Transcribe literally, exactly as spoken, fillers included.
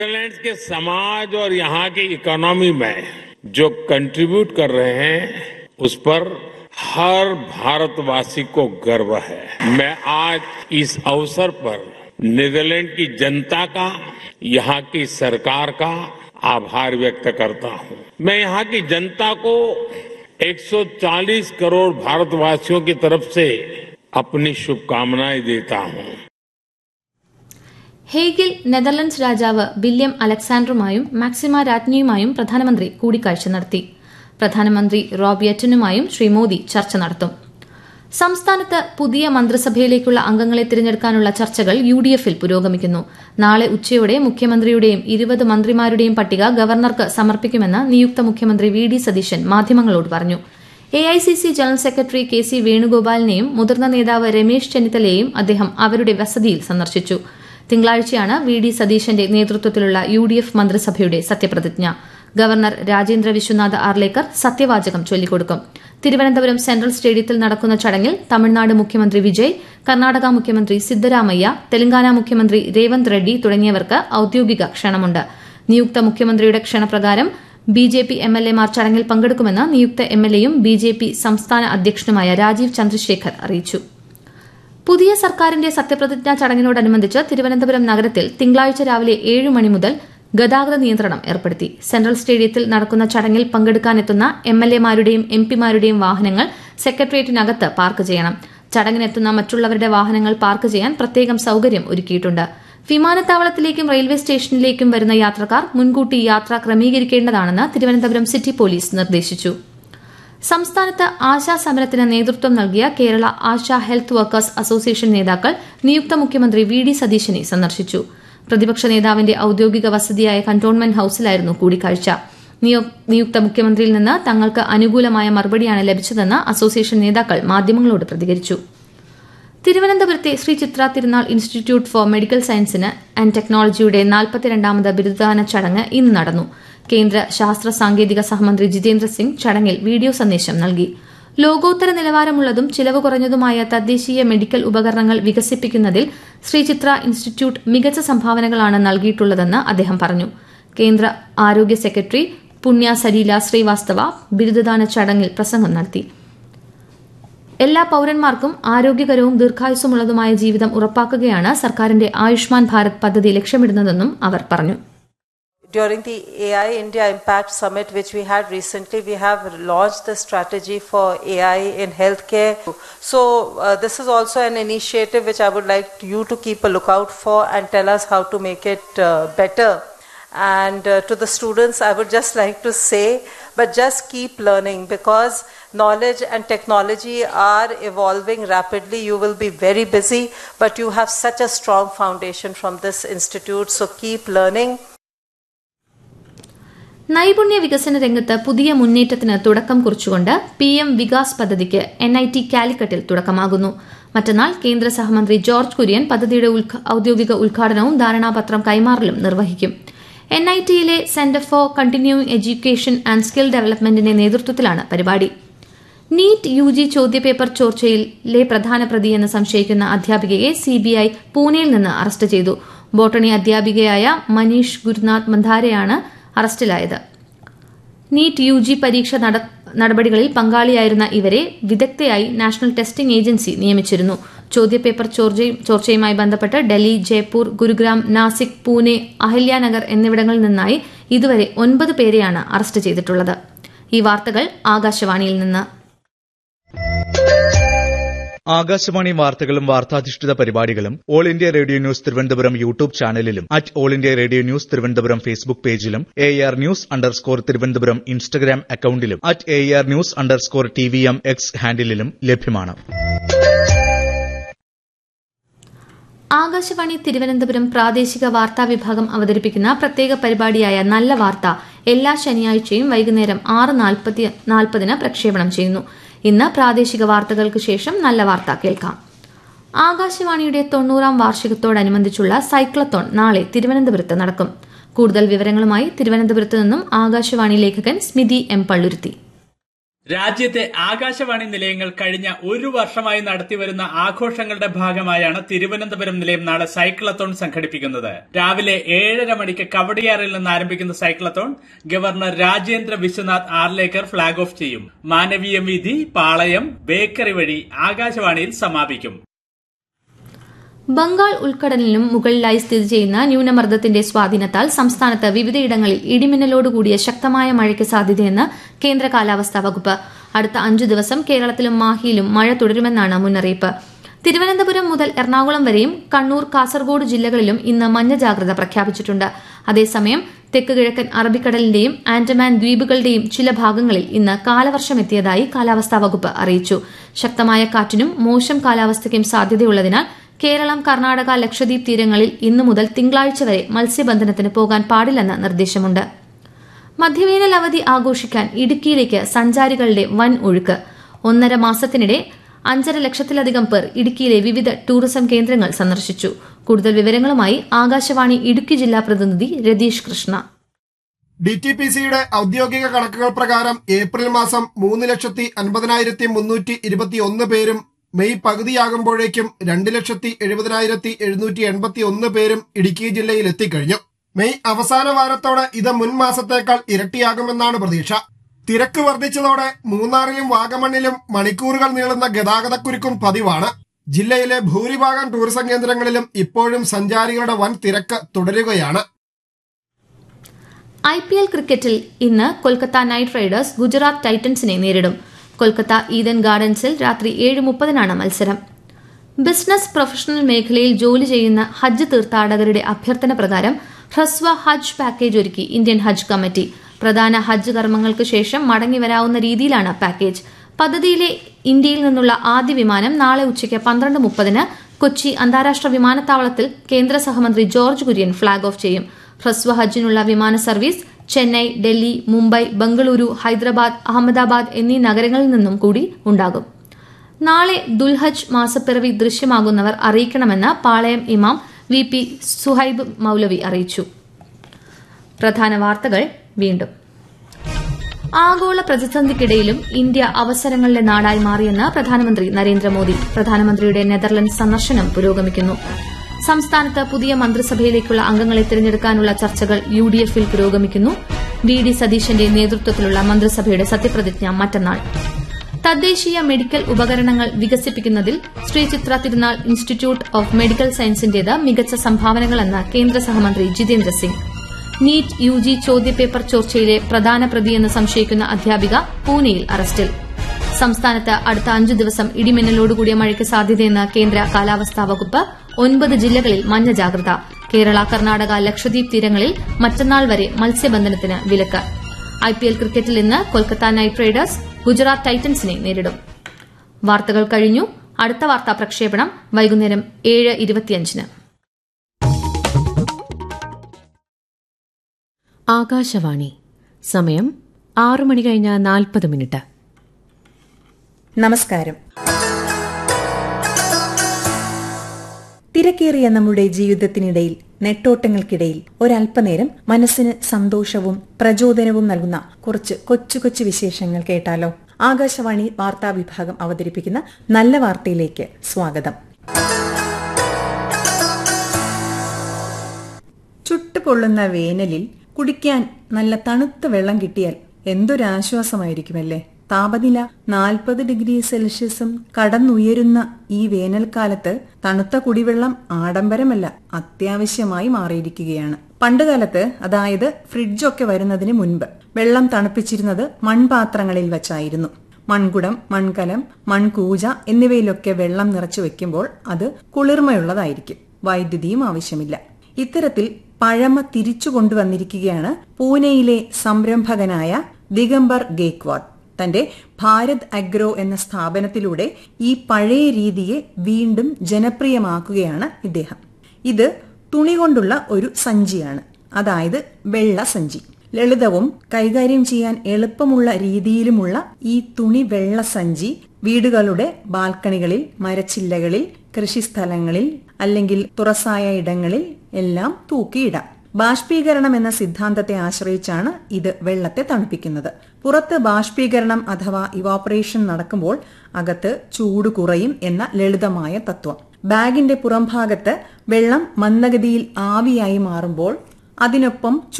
Netherlands के समाज और यहाँ की इकोनॉमी में जो कंट्रीब्यूट कर रहे हैं उस पर हर भारतवासी को गर्व है। मैं आज इस अवसर पर नीदरलैंड की जनता का, यहाँ की सरकार का आभार व्यक्त करता हूँ। मैं यहाँ की जनता को एक सौ चालीस करोड़ भारतवासियों की तरफ से अपनी शुभकामनाएं देता हूँ. ഹേഗിൽ നെതർലൻഡ്സ് രാജാവ് വില്യം അലക്സാണ്ടറുമായും മാക്സിമ രാജ്ഞിയുമായും പ്രധാനമന്ത്രി കൂടിക്കാഴ്ച നടത്തി. പ്രധാനമന്ത്രി റോബ് യെറ്റനുമായും ശ്രീ മോദി ചർച്ച നടത്തും. സംസ്ഥാനത്ത് പുതിയ മന്ത്രിസഭയിലേക്കുള്ള അംഗങ്ങളെ തിരഞ്ഞെടുക്കാനുള്ള ചർച്ചകൾ യു ഡി എഫിൽ പുരോഗമിക്കുന്നു. നാളെ ഉച്ചയോടെ മുഖ്യമന്ത്രിയുടെയും ഇരുപത് മന്ത്രിമാരുടെയും പട്ടിക ഗവർണർക്ക് സമർപ്പിക്കുമെന്ന് നിയുക്ത മുഖ്യമന്ത്രി വി ഡി സതീശൻ മാധ്യമങ്ങളോട് പറഞ്ഞു. A I C C general secretary K C വേണുഗോപാലിനെയും മുതിർന്ന നേതാവ് രമേശ് ചെന്നിത്തലയെയും അദ്ദേഹം അവരുടെ വസതിയിൽ സന്ദർശിച്ചു. തിങ്കളാഴ്ചയാണ് വി ഡി സതീശന്റെ നേതൃത്വത്തിലുള്ള യു ഡി എഫ് മന്ത്രിസഭയുടെ സത്യപ്രതിജ്ഞ. ഗവർണർ രാജേന്ദ്ര വിശ്വനാഥ് ആർലേക്കർ സത്യവാചകം ചൊല്ലിക്കൊടുക്കും. തിരുവനന്തപുരം സെൻട്രൽ സ്റ്റേഡിയത്തിൽ നടക്കുന്ന ചടങ്ങിൽ തമിഴ്നാട് മുഖ്യമന്ത്രി വിജയ്, കർണാടക മുഖ്യമന്ത്രി സിദ്ധരാമയ്യ, തെലങ്കാന മുഖ്യമന്ത്രി രേവന്ത് റെഡ്ഡി തുടങ്ങിയവർക്ക് ഔദ്യോഗിക ക്ഷണമുണ്ട്. നിയുക്ത മുഖ്യമന്ത്രിയുടെ ക്ഷണപ്രകാരം B J P M L എമാർ ചടങ്ങിൽ പങ്കെടുക്കുമെന്ന് നിയുക്ത എം എൽ എയും ബി ജെ പി സംസ്ഥാന അധ്യക്ഷനുമായ രാജീവ് ചന്ദ്രശേഖർ അറിയിച്ചു. പുതിയ സർക്കാരിന്റെ സത്യപ്രതിജ്ഞാ ചടങ്ങിനോടനുബന്ധിച്ച് തിരുവനന്തപുരം നഗരത്തിൽ തിങ്കളാഴ്ച രാവിലെ ഏഴ് മണി മുതൽ ഗതാഗത നിയന്ത്രണം ഏർപ്പെടുത്തി. സെൻട്രൽ സ്റ്റേഡിയത്തിൽ നടക്കുന്ന ചടങ്ങിൽ പങ്കെടുക്കാനെത്തുന്ന എം എൽ എമാരുടെയും എം പിമാരുടെയും വാഹനങ്ങൾ സെക്രട്ടേറിയറ്റിനകത്ത് പാർക്ക് ചെയ്യണം. ചടങ്ങിനെത്തുന്ന മറ്റുള്ളവരുടെ വാഹനങ്ങൾ പാർക്ക് ചെയ്യാൻ പ്രത്യേകം സൌകര്യം ഒരുക്കിയിട്ടുണ്ട്. വിമാനത്താവളത്തിലേക്കും റെയിൽവേ സ്റ്റേഷനിലേക്കും വരുന്ന യാത്രക്കാർ മുൻകൂട്ടി യാത്ര ക്രമീകരിക്കേണ്ടതാണെന്ന് തിരുവനന്തപുരം സിറ്റി പോലീസ് നിർദ്ദേശിച്ചു. സംസ്ഥാനത്ത് ആശാ സമരത്തിന് നേതൃത്വം നൽകിയ Kerala ASHA health workers association നേതാക്കൾ നിയുക്ത മുഖ്യമന്ത്രി വി ഡി സതീശനെ സന്ദർശിച്ചു. പ്രതിപക്ഷ നേതാവിന്റെ ഔദ്യോഗിക വസതിയായ കന്റോൺമെന്റ് ഹൌസിലായിരുന്നു കൂടിക്കാഴ്ച. നിയുക്ത മുഖ്യമന്ത്രിയിൽ നിന്ന് തങ്ങൾക്ക് അനുകൂലമായ മറുപടിയാണ് ലഭിച്ചതെന്ന് അസോസിയേഷൻ നേതാക്കൾ മാധ്യമങ്ങളോട് പ്രതികരിച്ചു. തിരുവനന്തപുരത്തെ ശ്രീ ചിത്ര തിരുനാൾ ഇൻസ്റ്റിറ്റ്യൂട്ട് ഫോർ മെഡിക്കൽ സയൻസിന് ആൻഡ് ടെക്നോളജിയുടെ നാൽപ്പത്തിരണ്ടാമത് ബിരുദദാന ചടങ്ങ് ഇന്ന് നടന്നു. കേന്ദ്ര ശാസ്ത്ര സാങ്കേതിക സഹമന്ത്രി ജിതേന്ദ്ര സിംഗ് ചടങ്ങിൽ വീഡിയോ സന്ദേശം നൽകി. ലോകോത്തര നിലവാരമുള്ളതും ചിലവ് കുറഞ്ഞതുമായ തദ്ദേശീയ മെഡിക്കൽ ഉപകരണങ്ങൾ വികസിപ്പിക്കുന്നതിൽ ശ്രീചിത്ര ഇൻസ്റ്റിറ്റ്യൂട്ട് മികച്ച സംഭാവനകളാണ് നൽകിയിട്ടുള്ളതെന്ന് അദ്ദേഹം പറഞ്ഞു. കേന്ദ്ര ആരോഗ്യ സെക്രട്ടറി പുണ്യ സലീല ശ്രീവാസ്തവ ബിരുദദാന ചടങ്ങിൽ പ്രസംഗം നടത്തി. എല്ലാ പൌരന്മാർക്കും ആരോഗ്യകരവും ദീർഘായുസ്സുമുള്ളതുമായ ജീവിതം ഉറപ്പാക്കുകയാണ് സർക്കാരിന്റെ ആയുഷ്മാൻ ഭാരത് പദ്ധതി ലക്ഷ്യമിടുന്നതെന്നും അവർ പറഞ്ഞു. During the A I India Impact Summit, which we had recently, we have launched the strategy for A I in healthcare. So uh, this is also an initiative which I would like you to keep a lookout for and tell us how to make it uh, better. And uh, to the students, I would just like to say, but just keep learning, because knowledge and technology are evolving rapidly. You will be very busy, but you have such a strong foundation from this institute, so keep learning. നൈപുണ്യ വികസന രംഗത്ത് പുതിയ മുന്നേറ്റത്തിന് തുടക്കം കുറിച്ചുകൊണ്ട് P M Vikas പദ്ധതിക്ക് N I T കാലിക്കറ്റിൽ തുടക്കമാകുന്നു. മറ്റന്നാൾ കേന്ദ്ര സഹമന്ത്രി ജോർജ് കുര്യൻ പദ്ധതിയുടെ ഔദ്യോഗിക ഉദ്ഘാടനവും ധാരണാപത്രം കൈമാറലും നിർവഹിക്കും. N I ടിയിലെ centre for continuing education and skill ഡെവലപ്മെന്റിന്റെ നേതൃത്വത്തിലാണ് പരിപാടി. നീറ്റ് യു ജി ചോദ്യപേപ്പർ ചോർച്ചയിലെ പ്രധാന പ്രതിയെന്ന് സംശയിക്കുന്ന അധ്യാപികയെ സിബിഐ പൂനെയിൽ നിന്ന് അറസ്റ്റ് ചെയ്തു. ബോട്ടണി അധ്യാപികയായ മനീഷ് ഗുരുനാഥ് മന്ധാരെയാണ് അറസ്റ്റിലായത്. നീറ്റ് യു ജി പരീക്ഷ നടപടികളിൽ പങ്കാളിയായിരുന്ന ഇവരെ വിദഗ്ധയായി നാഷണൽ ടെസ്റ്റിംഗ് ഏജൻസി നിയമിച്ചിരുന്നു. ചോദ്യപേപ്പർ ചോർച്ചയുമായി ബന്ധപ്പെട്ട് ഡൽഹി, ജയ്പൂർ, ഗുരുഗ്രാം, നാസിക്, പൂനെ, അഹല്യാനഗർ എന്നിവിടങ്ങളിൽ നിന്നായി ഇതുവരെ ഒൻപത് പേരെയാണ് അറസ്റ്റ് ചെയ്തിട്ടുള്ളത്. ഈ വാർത്തകൾ ആകാശവാണിയിൽ നിന്ന്. ആകാശവാണി വാർത്തകളും വാർത്താധിഷ്ഠിത പരിപാടികളും all India radio news Thiruvananthapuram YouTube ചാനലിലും at all India radio news Thiruvananthapuram Facebook പേജിലും A R news underscore Thiruvananthapuram Instagram അക്കൌണ്ടിലും at A R news underscore T V M X ഹാൻഡിലും ലഭ്യമാണ്. ആകാശവാണി തിരുവനന്തപുരം പ്രാദേശിക വാർത്താ വിഭാഗം അവതരിപ്പിക്കുന്ന പ്രത്യേക പരിപാടിയായ നല്ല വാർത്ത എല്ലാ ശനിയാഴ്ചയും വൈകുന്നേരം ആറ് നാൽപ്പതിന് പ്രക്ഷേപണം ചെയ്യുന്നു. ഇന്ന് പ്രാദേശിക വാർത്തകൾക്ക് ശേഷം നല്ല വാർത്ത കേൾക്കാം. ആകാശവാണിയുടെ തൊണ്ണൂറാം വാർഷികത്തോടനുബന്ധിച്ചുള്ള സൈക്ലത്തോൺ നാളെ തിരുവനന്തപുരത്ത് നടക്കും. കൂടുതൽ വിവരങ്ങളുമായി തിരുവനന്തപുരത്ത് നിന്നും ആകാശവാണി ലേഖകൻ സ്മിതി എം പള്ളുരുത്തി. രാജ്യത്തെ ആകാശവാണി നിലയങ്ങൾ കഴിഞ്ഞ ഒരു വർഷമായി നടത്തിവരുന്ന ആഘോഷങ്ങളുടെ ഭാഗമായാണ് തിരുവനന്തപുരം നിലയം നാളെ സൈക്ലത്തോൺ സംഘടിപ്പിക്കുന്നത്. രാവിലെ ഏഴര മണിക്ക് കവടിയാറിൽ നിന്ന് ആരംഭിക്കുന്ന cyclothon governor Rajendra Vishwanath Arlekar flag off ചെയ്യും. മാനവീയം വീഥി, പാളയം, ബേക്കറി വഴി ആകാശവാണിയിൽ സമാപിക്കും. ബംഗാൾ ഉൾക്കടലിനും മുകളിലായി സ്ഥിതി ചെയ്യുന്ന ന്യൂനമർദ്ദത്തിന്റെ സ്വാധീനത്താൽ സംസ്ഥാനത്ത് വിവിധയിടങ്ങളിൽ ഇടിമിന്നലോടുകൂടിയ ശക്തമായ മഴയ്ക്ക് സാധ്യതയെന്ന് കേന്ദ്ര കാലാവസ്ഥാ വകുപ്പ്. അടുത്ത അഞ്ചു ദിവസം കേരളത്തിലും മാഹിയിലും മഴ തുടരുമെന്നാണ് മുന്നറിയിപ്പ്. തിരുവനന്തപുരം മുതൽ എറണാകുളം വരെയും കണ്ണൂർ, കാസർഗോഡ് ജില്ലകളിലും ഇന്ന് മഞ്ഞ ജാഗ്രത പ്രഖ്യാപിച്ചിട്ടുണ്ട്. അതേസമയം തെക്ക് കിഴക്കൻ അറബിക്കടലിന്റെയും ആൻഡമാൻ ദ്വീപുകളുടെയും ചില ഭാഗങ്ങളിൽ ഇന്ന് കാലവർഷമെത്തിയതായി കാലാവസ്ഥാ വകുപ്പ് അറിയിച്ചു. ശക്തമായ കാറ്റിനും മോശം കാലാവസ്ഥയ്ക്കും സാധ്യതയുള്ളതിനാൽ കേരളം, കർണാടക, ലക്ഷദ്വീപ് തീരങ്ങളിൽ ഇന്നു മുതൽ തിങ്കളാഴ്ച വരെ മത്സ്യബന്ധനത്തിന് പോകാൻ പാടില്ലെന്ന് നിർദ്ദേശമുണ്ട്. മധ്യവേനൽ അവധി ആഘോഷിക്കാൻ ഇടുക്കിയിലേക്ക് സഞ്ചാരികളുടെ വൻ ഒഴുക്ക്. ഒന്നര മാസത്തിനിടെ അഞ്ചര ലക്ഷത്തിലധികം പേർ ഇടുക്കിയിലെ വിവിധ ടൂറിസം കേന്ദ്രങ്ങൾ സന്ദർശിച്ചു. കൂടുതൽ വിവരങ്ങളുമായി ആകാശവാണി ഇടുക്കി ജില്ലാ പ്രതിനിധി Ratheesh Krishna. D T P സിയുടെ ഔദ്യോഗിക കണക്കുകൾ പ്രകാരം ഏപ്രിൽ മാസം മൂന്ന് ലക്ഷത്തി അൻപതിനായിരത്തി മുന്നൂറ്റി ഇരുപത്തി ഒന്ന് പേരും മെയ് പകുതിയാകുമ്പോഴേക്കും രണ്ട് ലക്ഷത്തി എഴുപതിനായിരത്തി എഴുന്നൂറ്റി എൺപത്തി ഒന്ന് പേരും ഇടുക്കി ജില്ലയിൽ എത്തിക്കഴിഞ്ഞു. മെയ് അവസാന വാരത്തോടെ ഇത് മുൻ മാസത്തേക്കാൾ ഇരട്ടിയാകുമെന്നാണ് പ്രതീക്ഷ. തിരക്ക് വർദ്ധിച്ചതോടെ മൂന്നാറിലും വാഗമണ്ണിലും മണിക്കൂറുകൾ നീളുന്ന ഗതാഗതക്കുരുക്കും പതിവാണ്. ജില്ലയിലെ ഭൂരിഭാഗം ടൂറിസം കേന്ദ്രങ്ങളിലും ഇപ്പോഴും സഞ്ചാരികളുടെ വൻ തിരക്ക് തുടരുകയാണ്. ഐ പി എൽ ക്രിക്കറ്റിൽ ഇന്ന് കൊൽക്കത്ത നൈറ്റ് റൈഡേഴ്സ് ഗുജറാത്ത് ടൈറ്റൻസിനെ നേരിടും. കൊൽക്കത്ത ഈഡൻ ഗാർഡൻസിൽ രാത്രി ഏഴ് മുപ്പതിനാണ് മത്സരം. ബിസിനസ് പ്രൊഫഷണൽ മേഖലയിൽ ജോലി ചെയ്യുന്ന ഹജ്ജ് തീർത്ഥാടകരുടെ അഭ്യർത്ഥന പ്രകാരം ഹ്രസ്വ ഹജ്ജ് പാക്കേജ് ഒരുക്കി ഇന്ത്യൻ ഹജ്ജ് കമ്മിറ്റി. പ്രധാന ഹജ്ജ് കർമ്മങ്ങൾക്ക് ശേഷം മടങ്ങിവരാവുന്ന രീതിയിലാണ് പാക്കേജ്. പദ്ധതിയിലെ ഇന്ത്യയിൽ നിന്നുള്ള ആദ്യ വിമാനം നാളെ ഉച്ചയ്ക്ക് പന്ത്രണ്ട് മുപ്പതിന് കൊച്ചി അന്താരാഷ്ട്ര വിമാനത്താവളത്തിൽ കേന്ദ്ര സഹമന്ത്രി ജോർജ് കുര്യൻ ഫ്ളാഗ് ഓഫ് ചെയ്യും. ഹ്രസ്വ ഹജ്ജിനുള്ള വിമാന സർവീസ് ചെന്നൈ, ഡൽഹി, മുംബൈ, ബംഗളൂരു, ഹൈദരാബാദ്, അഹമ്മദാബാദ് എന്നീ നഗരങ്ങളിൽ നിന്നും കൂടി ഉണ്ടാകും. നാളെ ദുൽഹജ്ജ് മാസപ്പിറവി ദൃശ്യമാകുന്നവർ അറിയിക്കണമെന്ന് പാളയം ഇമാം വി പി സുഹൈബ് മൌലവി അറിയിച്ചു. പ്രധാന വാർത്തകൾ വീണ്ടും. ആഗോള പ്രതിസന്ധിക്കിടയിലും ഇന്ത്യ അവസരങ്ങളുടെ നാടായി മാറിയെന്ന് പ്രധാനമന്ത്രി നരേന്ദ്രമോദി. പ്രധാനമന്ത്രിയുടെ നെതർലൻഡ് സന്ദർശനം പുരോഗമിക്കുന്നു. സംസ്ഥാനത്ത് പുതിയ മന്ത്രിസഭയിലേക്കുള്ള അംഗങ്ങളെ തിരഞ്ഞെടുക്കാനുള്ള ചർച്ചകൾ യു ഡി എഫിൽ പുരോഗമിക്കുന്നു. വി ഡി സതീശന്റെ നേതൃത്വത്തിലുള്ള മന്ത്രിസഭയുടെ സത്യപ്രതിജ്ഞ മറ്റന്നാൾ. തദ്ദേശീയ മെഡിക്കൽ ഉപകരണങ്ങൾ വികസിപ്പിക്കുന്നതിൽ ശ്രീ ചിത്ര തിരുനാൾ ഇൻസ്റ്റിറ്റ്യൂട്ട് ഓഫ് മെഡിക്കൽ സയൻസിന്റേത് മികച്ച സംഭാവനകളെന്ന് കേന്ദ്ര സഹമന്ത്രി Jitendra Singh. NEET U G ചോദ്യപേപ്പർ ചോർച്ചയിലെ പ്രധാന പ്രതിയെന്ന് സംശയിക്കുന്ന അധ്യാപിക പൂനെയിൽ അറസ്റ്റിൽ. സംസ്ഥാനത്ത് അടുത്ത അഞ്ചു ദിവസം ഇടിമിന്നലോടുകൂടിയ മഴയ്ക്ക് സാധ്യതയെന്ന് കേന്ദ്ര കാലാവസ്ഥാ വകുപ്പ്. ഒൻപത് ജില്ലകളിൽ മഞ്ഞ ജാഗ്രത. കേരള, കർണാടക, ലക്ഷദ്വീപ് തീരങ്ങളിൽ മറ്റന്നാൾ വരെ മത്സ്യബന്ധനത്തിന് വിലക്ക്. ഐ പി എൽ ക്രിക്കറ്റിൽ ഇന്ന് കൊൽക്കത്ത നൈറ്റ് റൈഡേഴ്സ് ഗുജറാത്ത് ടൈറ്റൻസിനെ നേരിടും. വാർത്തകൾ കഴിഞ്ഞു. അടുത്ത വാർത്താ പ്രക്ഷേപണം വൈകുന്നേരം ഏഴ് ഇരുപത്തിയഞ്ചിന്. ആകാശവാണി. സമയം ആറു മണി കഴിഞ്ഞ് നാൽപ്പത് മിനിറ്റ്. നമസ്കാരം. തിരക്കേറിയ നമ്മുടെ ജീവിതത്തിനിടയിൽ, നെട്ടോട്ടങ്ങൾക്കിടയിൽ ഒരല്പനേരം മനസ്സിന് സന്തോഷവും പ്രചോദനവും നൽകുന്ന കുറച്ച് കൊച്ചു കൊച്ചു വിശേഷങ്ങൾ കേട്ടാലോ? ആകാശവാണി വാർത്താ വിഭാഗം അവതരിപ്പിക്കുന്ന നല്ല വാർത്തയിലേക്ക് സ്വാഗതം. ചുട്ടുപൊള്ളുന്ന വേനലിൽ കുടിക്കാൻ നല്ല തണുത്ത വെള്ളം കിട്ടിയാൽ എന്തൊരാശ്വാസമായിരിക്കുമല്ലേ? താപനില നാൽപ്പത് ഡിഗ്രി സെൽഷ്യസും കടന്നുയരുന്ന ഈ വേനൽക്കാലത്ത് തണുത്ത കുടിവെള്ളം ആഡംബരമല്ല, അത്യാവശ്യമായി മാറിയിരിക്കുകയാണ്. പണ്ടുകാലത്ത്, അതായത് ഫ്രിഡ്ജൊക്കെ വരുന്നതിന് മുൻപ്, വെള്ളം തണുപ്പിച്ചിരുന്നത് മൺപാത്രങ്ങളിൽ വച്ചായിരുന്നു. മൺകുടം, മൺകലം, മൺകൂജ എന്നിവയിലൊക്കെ വെള്ളം നിറച്ചു വെക്കുമ്പോൾ അത് കുളിർമയുള്ളതായിരിക്കും. വൈദ്യുതിയും ആവശ്യമില്ല. ഇത്തരത്തിൽ പഴമ തിരിച്ചു കൊണ്ടുവന്നിരിക്കുകയാണ് പൂനെയിലെ സംരംഭകനായ ദിഗംബർ ഗേക്വാദ്. തന്റെ ഭാരത് അഗ്രോ എന്ന സ്ഥാപനത്തിലൂടെ ഈ പഴയ രീതിയെ വീണ്ടും ജനപ്രിയമാക്കുകയാണ് ഇദ്ദേഹം. ഇത് തുണി കൊണ്ടുള്ള ഒരു സഞ്ചിയാണ്, അതായത് വെള്ള സഞ്ചി. ലളിതവും കൈകാര്യം ചെയ്യാൻ എളുപ്പമുള്ള രീതിയിലുമുള്ള ഈ തുണി വെള്ള സഞ്ചി വീടുകളുടെ ബാൽക്കണികളിൽ, മരച്ചില്ലകളിൽ, കൃഷിസ്ഥലങ്ങളിൽ അല്ലെങ്കിൽ തുറസായ ഇടങ്ങളിൽ എല്ലാം തൂക്കിയിടാം. ബാഷ്പീകരണം എന്ന സിദ്ധാന്തത്തെ ആശ്രയിച്ചാണ് ഇത് വെള്ളത്തെ തണുപ്പിക്കുന്നത്. പുറത്ത് ബാഷ്പീകരണം അഥവാ ഇവാപ്പറേഷൻ നടക്കുമ്പോൾ അകത്ത് ചൂട് കുറയും എന്ന ലളിതമായ തത്വം. ബാഗിന്റെ പുറംഭാഗത്ത് വെള്ളം മന്ദഗതിയിൽ ആവിയായി മാറുമ്പോൾ അതിനൊപ്പം